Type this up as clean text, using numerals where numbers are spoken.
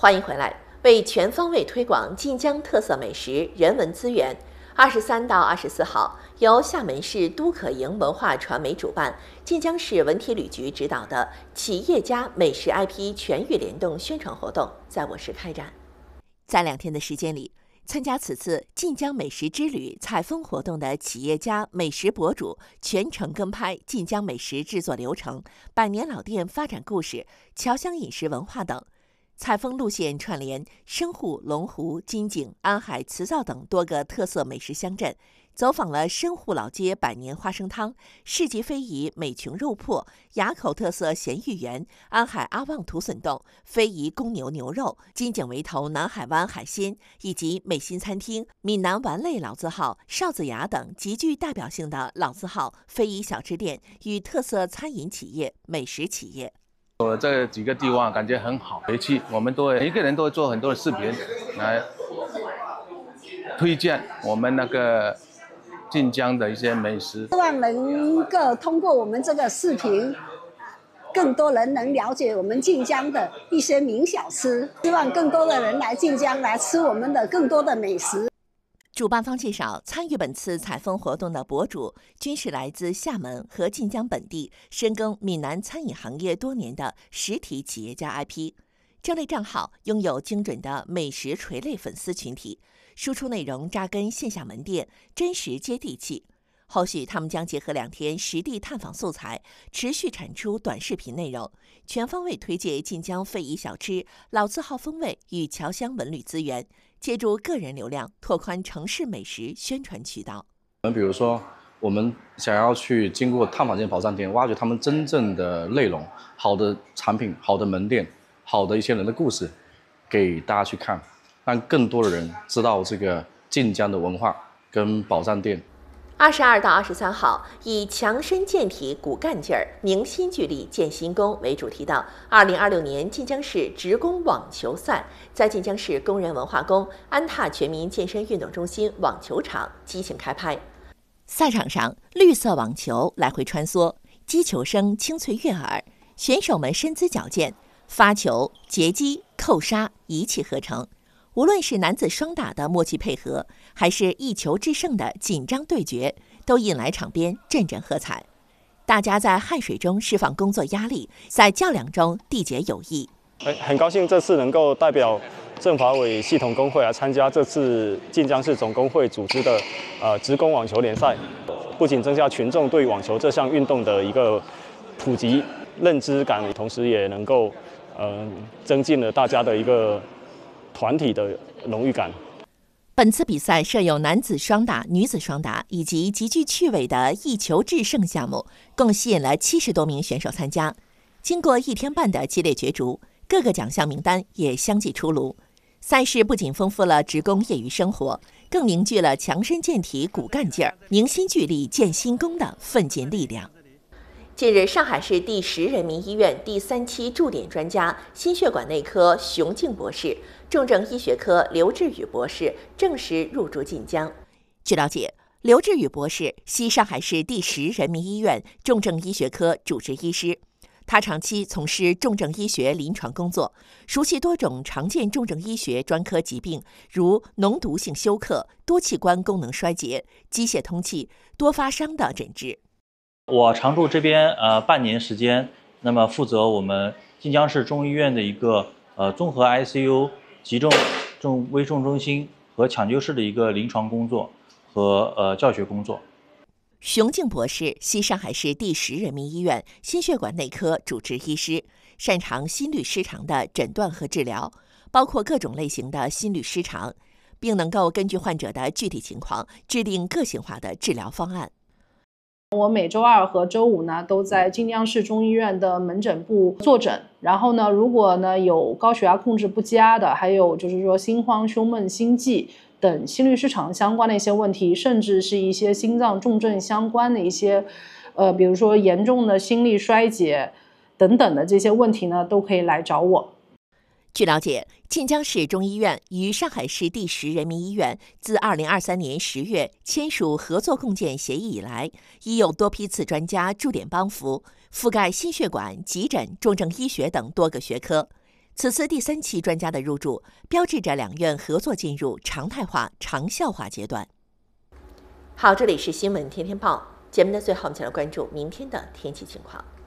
欢迎回来。为全方位推广晋江特色美食人文资源，23到24号，由厦门市都可营文化传媒主办，晋江市文体旅局指导的企业家美食 IP 全域联动宣传活动在我市开展。在2天的时间里，参加此次晋江美食之旅采风活动的企业家、美食博主全程跟拍晋江美食制作流程、百年老店发展故事、侨乡饮食文化等。采风路线串联深沪、龙湖、金井、安海、磁灶等多个特色美食乡镇，走访了深沪老街百年花生汤、市级非遗美琼肉铺、垭口特色咸芋圆、安海阿旺土笋冻、非遗公牛牛肉、金井围头南海湾海鲜，以及美心餐厅、闽南丸类老字号、邵子崖等极具代表性的老字号非遗小吃店与特色餐饮企业、美食企业。 这几个地方感觉很好，回去我们每一个人都会做很多的视频来推荐我们那个晋江的一些美食， 希望能够通过我们这个视频，更多人能了解我们晋江的一些名小吃，希望更多的人来晋江来吃我们的更多的美食。 主办方介绍，参与本次采风活动的博主均是来自厦门和晋江本地，深耕闽南餐饮行业多年的实体企业家 IP。这类账号拥有精准的美食垂类粉丝群体，输出内容扎根线下门店，真实接地气。后续他们将结合2天实地探访素材，持续产出短视频内容，全方位推介晋江非遗小吃、老字号风味与侨乡文旅资源，借助个人流量拓宽城市美食宣传渠道。 比如说，我们想要去经过探访这些宝藏店，挖掘他们真正的内容、好的产品、好的门店、好的一些人的故事，给大家去看，让更多的人知道这个晋江的文化跟宝藏店。 22到23号，以强身健体、鼓干劲儿、凝心聚力、建新功为主题的2026年晋江市职工网球赛，在晋江市工人文化宫安踏全民健身运动中心网球场激情开拍。赛场上，绿色网球来回穿梭，击球声清脆悦耳，选手们身姿矫健，发球、截击、扣杀一气呵成。无论是男子双打的默契配合，还是一球制胜的紧张对决，都引来场边阵阵喝彩。大家在汗水中释放工作压力，在较量中缔结友谊。 很高兴这次能够代表政法委系统工会来参加这次晋江市总工会组织的职工网球联赛，不仅增加群众对网球这项运动的一个普及认知感，同时也能够增进了大家的一个团体的荣誉感。 本次比赛设有男子双打、女子双打以及极具趣味的一球制胜项目，共吸引了70多名选手参加。经过1天半的激烈角逐，各个奖项名单也相继出炉。赛事不仅丰富了职工业余生活，更凝聚了强身健体、鼓干劲儿、凝心聚力、建新功的奋进力量。近日，上海市第10人民医院第3期驻点专家、心血管内科熊静博士、重症医学科刘志宇博士正式入驻晋江。据了解，刘志宇博士系上海市第10人民医院重症医学科主治医师，他长期从事重症医学临床工作，熟悉多种常见重症医学专科疾病，如脓毒性休克、多器官功能衰竭、机械通气、多发伤的诊治。 我常驻这边半年时间，那么负责我们晋江市中医院的一个综合 ICU、急重危重中心和抢救室的一个临床工作和教学工作。 熊静博士系上海市第10人民医院心血管内科主治医师，擅长心律失常的诊断和治疗，包括各种类型的心律失常，并能够根据患者的具体情况制定个性化的治疗方案。 我每周2和周5呢，都在晋江市中医院的门诊部坐诊。然后呢，如果呢有高血压控制不佳的，还有就是说心慌、胸闷、心悸等心律失常相关的一些问题，甚至是一些心脏重症相关的一些，比如说严重的心力衰竭等等的这些问题呢，都可以来找我。 据了解，晋江市中医院与上海市第10人民医院自2023年10月签署合作共建协议以来，已有多批次专家驻点帮扶，覆盖心血管、急诊、重症医学等多个学科。 此次第3期专家的入驻，标志着两院合作进入常态化、长效化阶段。好，这里是新闻天天报节目的最后，我们先来关注明天的天气情况。